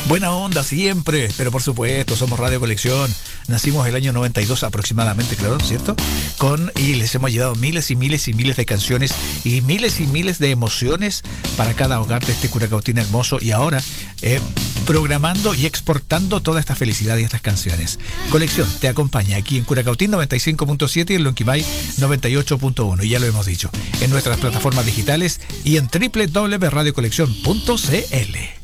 Buena onda siempre, pero por supuesto, somos Radio Colección. Nacimos el año 92 aproximadamente, claro, ¿cierto? Y les hemos llevado miles y miles y miles de canciones y miles de emociones para cada hogar de este Curacautín hermoso. Y ahora, programando y exportando toda esta felicidad y estas canciones. Colección te acompaña aquí en Curacautín 95.7 y en Lonquimay 98.1. Y ya lo hemos dicho, en nuestras plataformas digitales y en www.radiocoleccion.cl.